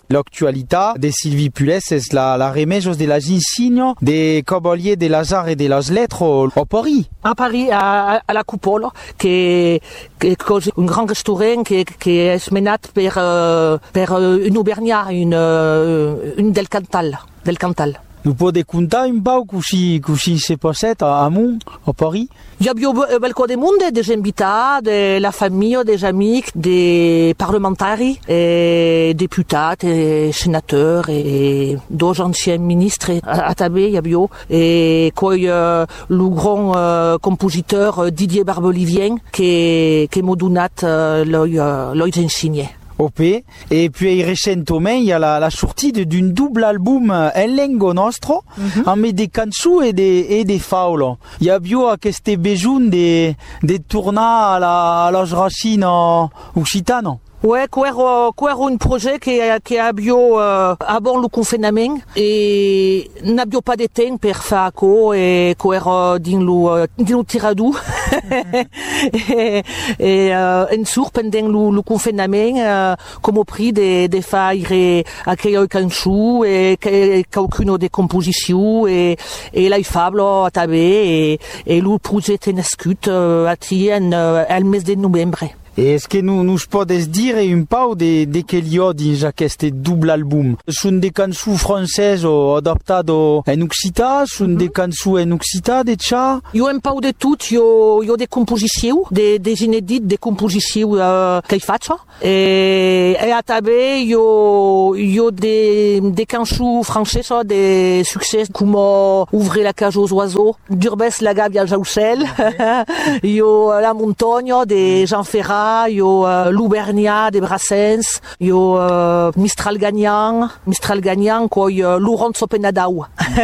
L'actualità de Sylvie Pulès es la remejos de las insignes des cavaliers de las arts et de las lettres au Paris. À Paris, à la Coupole, qui est un grand restaurant qui est mené par une aubergnat, une del Cantal. Nous podem contar un pau cuixi se passet a Mont, a Paris? Il y a beaucoup de monde, des invités, de la famille, des amis, des parlementaires, et députés, et sénateurs, et deux anciens ministres à Tabé, il y a bio, et quoi, le grand compositeur Didier Barbelivien, qui m'a donné l'œil enseigné. OP. Et puis récemment, il y a la sortie d'un double album en langue nostro, avec des cançons et des faules. Il y a bio à cette besoin de tourner à la racine occitane. Ouais, quoi un projet qui a bio avant le confinement et n'a bio pas de temps pour faire quoi et quoi dans le tiradou et en sur pendant le confinement comme au prix de faire à créer cançons et quelqu'une des compositions et l'aifable à taber et le projet est nascut à tien al mes de novembre. Et est-ce que nous podes dire un peu de quel y a déjà ce double album? Sont des cançons françaises adaptées en occitan, sont des cançons en occitan déjà? Il y a un peu de tout, il y a des compositions, des inédites, des compositions qu'il fait. Et à Tabé, il y a des cançons françaises, des succès comme Ouvrir la cage aux oiseaux, Durbès la Gabia Jaoussel, il y a La Montagne, des Jean Ferrat, il y a l'Aubergnat des Brassens, il y a Mistral Gagnant, quoi, il y a Laurent Sopenadao.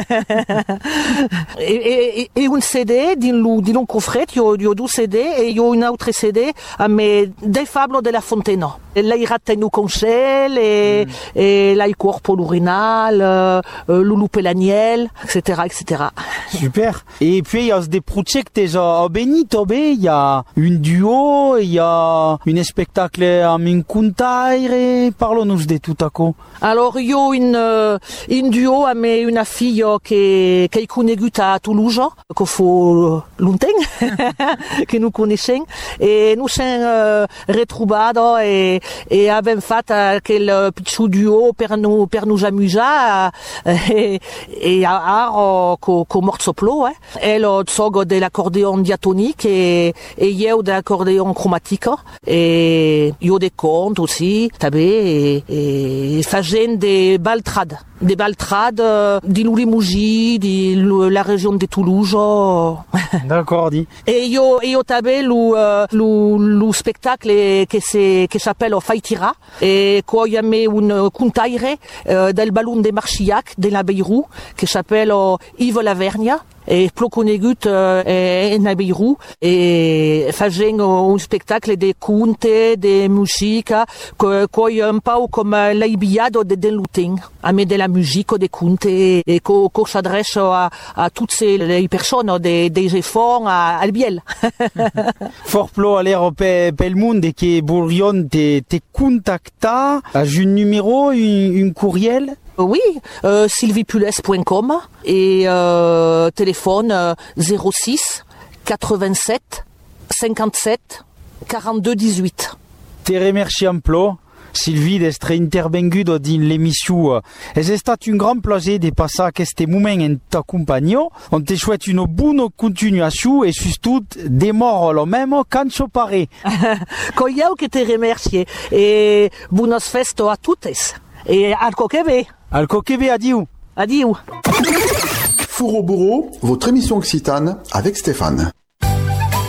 et un CD, dans le coffret, il y a 12 CD, et il y a une autre CD, mais des fables de La Fontaine. Là, il rate nous Conchel, et là, il corpo l'urinal, Loulou Pelaniel, etc. Super. Et puis, il y a des projets à Benito, il y a une duo, il y a un spectacle à Minkuntaire. Parlons-nous de tout à coup. Alors, il y a une duo avec une fille qui est connue à Toulouse, qu'il faut longtemps, que nous connaissons. Et nous sommes retrouvés et avons fait quel petit duo pour nous amuser et à qu'on mort soplo. Elle sort de l'accordéon diatonique et il de l'accordéon chromatique. Et il y a des contes aussi, et faisant des baltrades de l'Oulimouji, de la région de Toulouse. D'accord, dit. Et il y a le spectacle qui s'appelle Faitira, et quoi il y a une contaire del ballon de Marchillac de la Beirou qui s'appelle Yves Lavergne. Et plus conegut en Abeirou et faisant un spectacle de contes, de musique, quoi un peu comme l'Aibiado de Lutin, avec de la musique, des contes et qu'on s'adresse à toutes les personnes des efforts à Albiel. Fort plo à l'air pel monde et que voudrions te contacter à un numéro, un courriel? Oui, sylviepules.com et téléphone 06 87 57 42 18. Te remercie un plo, Sylvie, d'être intervenue dans l'émission. C'est un grand plaisir de passer à ce moment en ta compagnie. On te souhaite une bonne continuation et surtout des morts le même quand je parais. Quand il y a que te remercier et buenas festo a toutes. Et al coquebe. Al coquebe, adieu. Adieu. Four au bourreau, votre émission occitane avec Stéphane.